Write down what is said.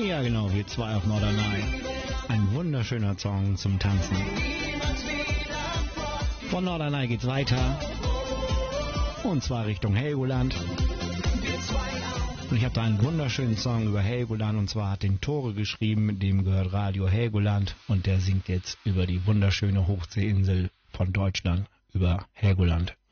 Ja genau, wir zwei auf Norderney. Ein wunderschöner Song zum Tanzen. Von Norderney geht's weiter. Und zwar Richtung Helgoland. Und ich habe da einen wunderschönen Song über Helgoland. Und zwar hat den Tore geschrieben, mit dem gehört Radio Helgoland. Und der singt jetzt über die wunderschöne Hochseeinsel von Deutschland, über Helgoland.